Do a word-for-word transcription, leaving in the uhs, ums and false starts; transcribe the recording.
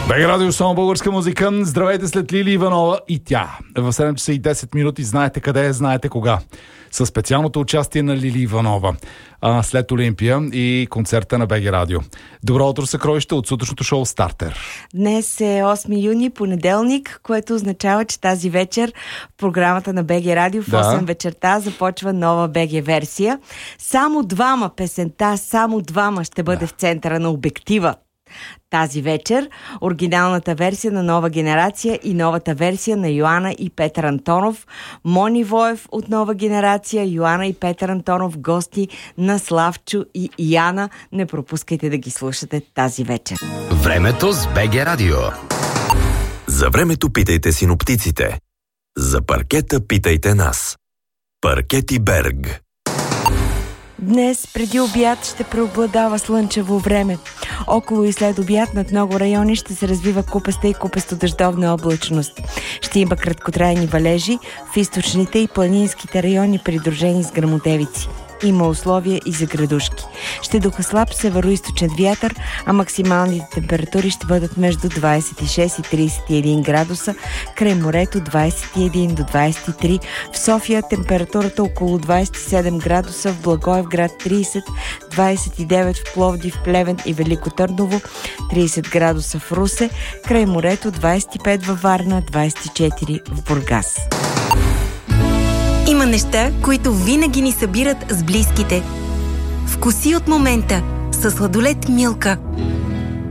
БГ Радио, само българска музика. Здравейте след Лили Иванова и тя. В седем часа и десет минути знаете къде, знаете кога. Със специалното участие на Лили Иванова а, след Олимпия и концерта на БГ Радио. Добро утро, съкровище от сутрешното шоу Стартер. Днес е осми юни, понеделник, което означава, че тази вечер в програмата на БГ Радио в Да. осем вечерта започва нова БГ версия. Само двама песента, само двама ще бъде Да. в центъра на обектива тази вечер. Оригиналната версия на Нова генерация и новата версия на Йоана и Петър Антонов. Мони Воев от Нова генерация, Йоана и Петър Антонов, гости на Славчо и Яна. Не пропускайте да ги слушате тази вечер. Времето с БГ Радио. За времето питайте синоптиците. За паркета питайте нас. Паркети Берг. Днес преди обяд ще преобладава слънчево време. Около и след обяд над много райони ще се развива купеста и купесто-дъждовна облачност. Ще има краткотрайни валежи в източните и планинските райони, придружени с гръмотевици. Има условия и за градушки. Ще духа слаб североизточен вятър, а максималните температури ще бъдат между двадесет и шест и тридесет и един градуса, край морето двадесет и един до двадесет и три, в София температурата около двадесет и седем градуса, в Благоевград тридесет, двадесет и девет в Пловдив, Плевен и Велико Търново, тридесет градуса в Русе, край морето двадесет и пет във Варна, двадесет и четири в Бургас. Има неща, които винаги ни събират с близките. Вкуси от момента със сладолед Милка.